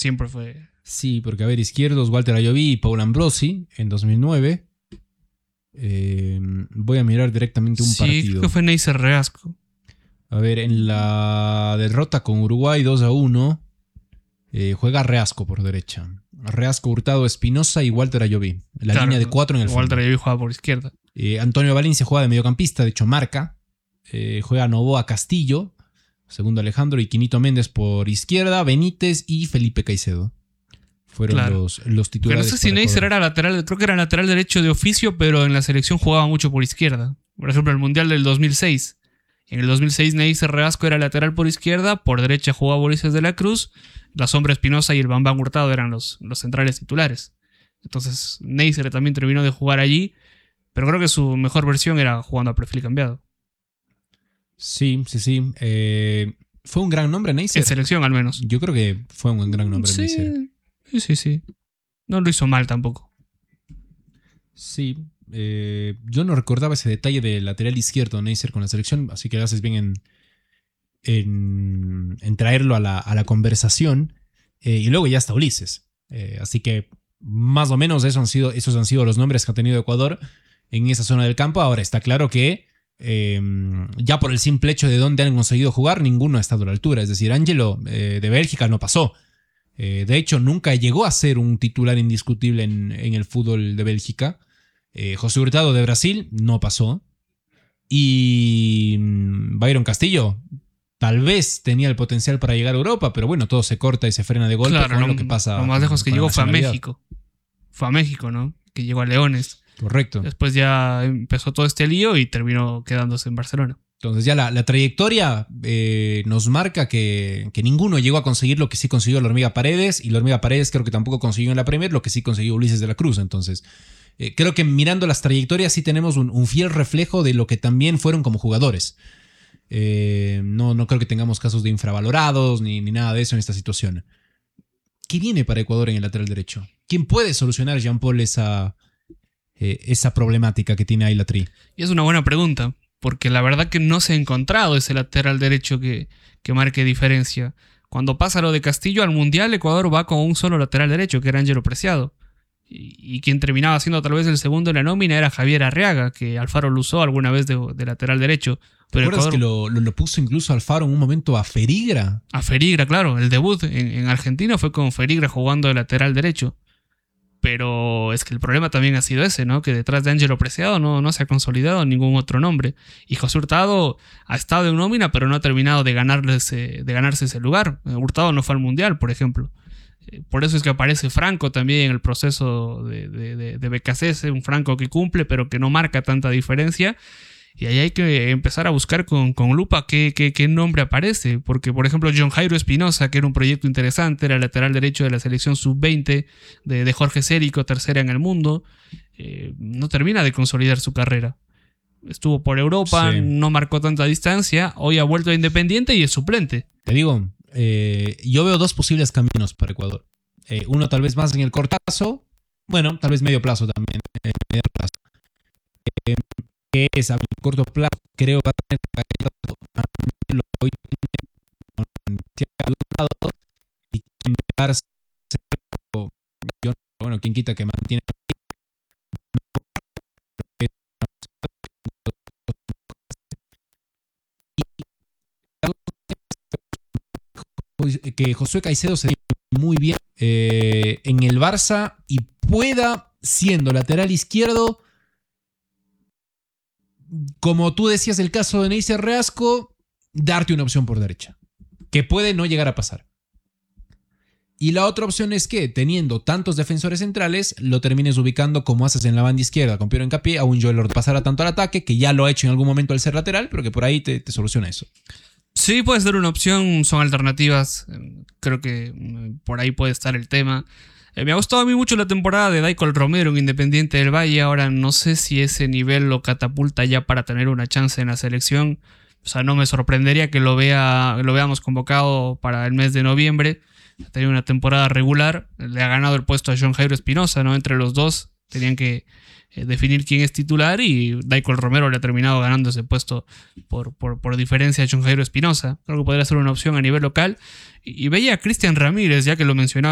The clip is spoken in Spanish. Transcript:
siempre fue... Sí, porque a ver, izquierdos, Walter Ayoví y Paul Ambrosi en 2009. Voy a mirar directamente un partido. Sí, creo que fue Neisser Reasco. A ver, en la derrota con Uruguay 2-1, juega Reasco por derecha. Reasco, Hurtado, Espinosa y Walter Ayoví. La línea de 4 en el fondo. Walter Ayoví juega por izquierda. Antonio Valencia juega de mediocampista, de hecho marca. Juega Novoa Castillo, segundo Alejandro, y Quinito Méndez por izquierda, Benítez y Felipe Caicedo. Fueron los titulares. Pero no sé si Neisser era lateral, creo que era lateral derecho de oficio, pero en la selección jugaba mucho por izquierda. Por ejemplo, el Mundial del 2006. En el 2006 Neisser Reasco era lateral por izquierda, por derecha jugaba Ulises de la Cruz, la Sombra Espinosa y el Bambán Hurtado eran los centrales titulares. Entonces Neisser también terminó de jugar allí, pero creo que su mejor versión era jugando a perfil cambiado. Sí. ¿Fue un gran nombre Neisser? En selección al menos. Yo creo que fue un gran nombre Neisser. Sí. No lo hizo mal tampoco. Sí. Yo no recordaba ese detalle del lateral izquierdo Neisser con la selección, así que haces bien en traerlo a la conversación. Y luego ya está Ulises. Así que más o menos esos han sido los nombres que ha tenido Ecuador en esa zona del campo. Ahora está claro que ya por el simple hecho de dónde han conseguido jugar, ninguno ha estado a la altura. Es decir, Ángelo de Bélgica no pasó. De hecho, nunca llegó a ser un titular indiscutible en el fútbol de Bélgica. José Hurtado de Brasil no pasó. Y Byron Castillo tal vez tenía el potencial para llegar a Europa, pero bueno, todo se corta y se frena de golpe. Claro, lo que pasa lo más lejos que llegó fue a México. Fue a México, ¿no? Que llegó a Leones. Correcto. Después ya empezó todo este lío y terminó quedándose en Barcelona. Entonces ya la trayectoria nos marca que ninguno llegó a conseguir lo que sí consiguió la Hormiga Paredes, y la Hormiga Paredes creo que tampoco consiguió en la Premier lo que sí consiguió Ulises de la Cruz. Entonces creo que mirando las trayectorias sí tenemos un fiel reflejo de lo que también fueron como jugadores. No creo que tengamos casos de infravalorados ni nada de eso en esta situación. ¿Qué viene para Ecuador en el lateral derecho? ¿Quién puede solucionar, Jean-Paul, esa problemática que tiene ahí la Tri? Y es una buena pregunta, porque la verdad que no se ha encontrado ese lateral derecho que marque diferencia. Cuando pasa lo de Castillo al Mundial, Ecuador va con un solo lateral derecho, que era Ángelo Preciado. Y quien terminaba siendo tal vez el segundo en la nómina era Javier Arriaga, que Alfaro lo usó alguna vez de lateral derecho. ¿Te acuerdas que lo puso incluso Alfaro en un momento a Ferigra? A Ferigra, claro. El debut en Argentina fue con Ferigra jugando de lateral derecho. Pero es que el problema también ha sido ese, ¿no? Que detrás de Ángelo Preciado no se ha consolidado ningún otro nombre. Y José Hurtado ha estado en nómina, pero no ha terminado de ganarse ese lugar. Hurtado no fue al Mundial, por ejemplo. Por eso es que aparece Franco también en el proceso de BKC, un Franco que cumple, pero que no marca tanta diferencia. Y ahí hay que empezar a buscar con lupa qué nombre aparece. Porque, por ejemplo, John Jairo Espinosa, que era un proyecto interesante, era lateral derecho de la selección sub-20 de Jorge Sérico, tercera en el mundo, no termina de consolidar su carrera. Estuvo por Europa, sí. No marcó tanta distancia, hoy ha vuelto a Independiente y es suplente. Te digo, yo veo dos posibles caminos para Ecuador. Uno tal vez más en el cortazo, bueno, tal vez medio plazo también. Medio plazo. Que es a corto plazo, creo que va a tener hoy y bueno, quien quita que mantiene que Josué Caicedo se ve muy bien en el Barça y pueda, siendo lateral izquierdo, como tú decías el caso de Neisser Reasco, darte una opción por derecha, que puede no llegar a pasar. Y la otra opción es que, teniendo tantos defensores centrales, lo termines ubicando como haces en la banda izquierda con Piero Hincapié, a un Joel Ortiz pasara tanto al ataque, que ya lo ha hecho en algún momento al ser lateral, pero que por ahí te soluciona eso. Sí, puede ser una opción, son alternativas, creo que por ahí puede estar el tema. Me ha gustado a mí mucho la temporada de Daicol Romero en Independiente del Valle. Ahora no sé si ese nivel lo catapulta ya para tener una chance en la selección. O sea, no me sorprendería que lo veamos convocado para el mes de noviembre. Ha tenido una temporada regular. Le ha ganado el puesto a John Jairo Espinosa, ¿no? Entre los dos tenían que definir quién es titular y Daicol Romero le ha terminado ganando ese puesto por diferencia a John Jairo Espinosa. Creo que podría ser una opción a nivel local. Y veía a Cristian Ramírez, ya que lo mencionaba